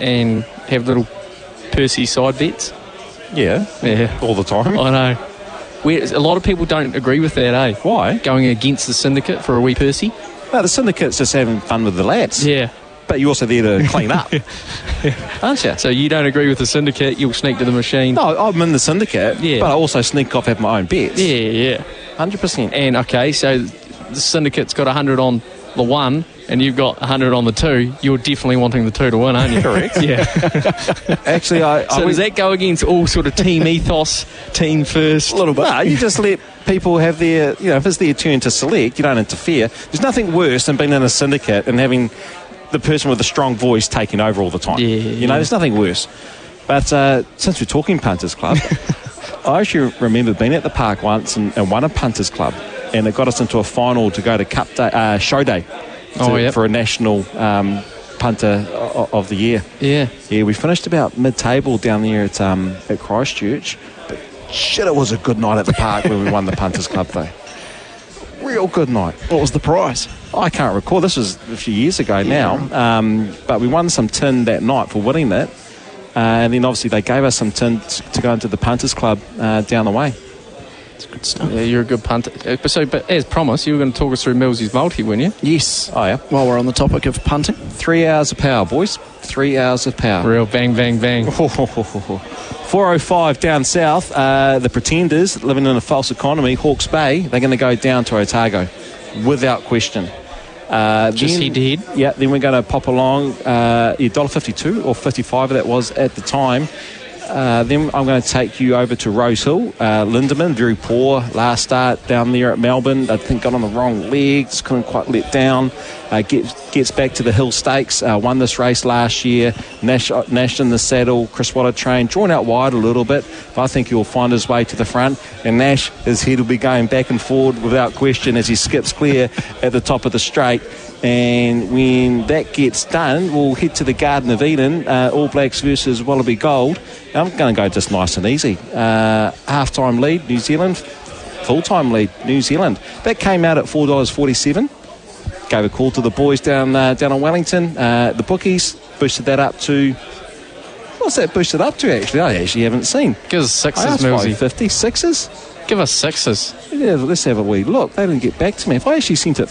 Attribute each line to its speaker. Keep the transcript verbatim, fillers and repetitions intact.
Speaker 1: and have little Percy side bets?
Speaker 2: Yeah,
Speaker 1: Yeah.
Speaker 2: all the time.
Speaker 1: I know. Where, a lot of people don't agree with that, eh?
Speaker 2: Why?
Speaker 1: Going against the syndicate for a wee Percy?
Speaker 2: No, the syndicate's just having fun with the lads.
Speaker 1: Yeah.
Speaker 2: But you're also there to clean up, aren't you?
Speaker 1: So you don't agree with the syndicate, you'll sneak to the machine?
Speaker 2: No, I'm in the syndicate,
Speaker 1: Yeah.
Speaker 2: but I also sneak off, have my own bets.
Speaker 1: Yeah, yeah.
Speaker 2: one hundred percent.
Speaker 1: And, okay, so the syndicate's got one hundred on the one, and you've got one hundred on the two. You're definitely wanting the two to win, aren't you?
Speaker 2: Correct.
Speaker 1: Yeah.
Speaker 2: Actually, I...
Speaker 1: So
Speaker 2: I
Speaker 1: does that go against all sort of team ethos, team first?
Speaker 2: A little bit. No, you just let people have their... You know, if it's their turn to select, you don't interfere. There's nothing worse than being in a syndicate and having the person with a strong voice taking over all the time.
Speaker 1: Yeah,
Speaker 2: you know,
Speaker 1: yeah.
Speaker 2: there's nothing worse. But uh, since we're talking Punters Club, I actually remember being at the park once and, and won a Punters Club, and it got us into a final to go to Cup Day, uh, Show Day to,
Speaker 1: Oh, yep.
Speaker 2: for a national um, punter o- of the year.
Speaker 1: Yeah.
Speaker 2: Yeah, we finished about mid-table down there at um, at Christchurch. But shit, it was a good night at the park when we won the Punters Club, though. Real good night.
Speaker 3: What was the prize?
Speaker 2: I can't recall. This was a few years ago now. Um, but we won some tin that night for winning that. Uh, and then obviously they gave us some tin t- to go into the Punters Club uh, down the way.
Speaker 1: It's good stuff. Yeah, you're a good punter. Uh, So, but as promised, you were going to talk us through Millsy's multi, weren't you?
Speaker 3: Yes.
Speaker 2: Oh, yeah.
Speaker 3: While we're on the topic of punting.
Speaker 2: Three hours of power, boys. Three hours of power.
Speaker 1: Real bang, bang, bang.
Speaker 2: four oh five down south, uh, the Pretenders, living in a false economy, Hawke's Bay, they're going to go down to Otago, without question. Uh,
Speaker 1: Just
Speaker 2: then-
Speaker 1: head to head?
Speaker 2: Yeah, then we're going to pop along, uh, yeah, one dollar fifty-two or fifty-five that was at the time. Uh, then I'm going to take you over to Rose Hill, uh, Lindeman, very poor last start down there at Melbourne. I think got on the wrong legs, couldn't quite let down. Uh, gets, gets back to the Hill Stakes, uh, won this race last year. Nash, Nash in the saddle, Chris Water train, drawn out wide a little bit, but I think he'll find his way to the front. And Nash, his head will be going back and forward without question as he skips clear at the top of the straight. And when that gets done, we'll head to the Garden of Eden, uh, All Blacks versus Wallaby Gold. I'm going to go just nice and easy. Uh, half-time lead, New Zealand. Full-time lead, New Zealand. That came out at four dollars forty-seven. Gave a call to the boys down uh, down in Wellington. Uh, the bookies boosted that up to... What's that boosted up to, actually? I actually haven't seen.
Speaker 1: Give us sixes,
Speaker 2: I asked
Speaker 1: Millsy.
Speaker 2: five fifty. Sixes?
Speaker 1: Give us sixes.
Speaker 2: Yeah, let's have a wee look. They didn't get back to me. If I actually sent it